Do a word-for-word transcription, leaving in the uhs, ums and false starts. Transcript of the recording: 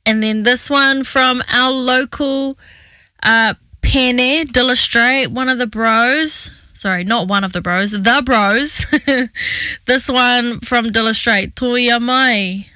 And then this one from our local uh, Pene, Dillustrate, one of the bros. Sorry, not one of the bros, the bros. This one from Dillustrate, Toia Mai.